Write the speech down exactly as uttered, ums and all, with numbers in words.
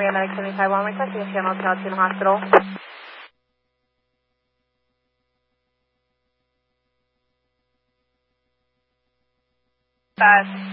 American seventy-five one, requesting a channel to Altoona Hospital. Five.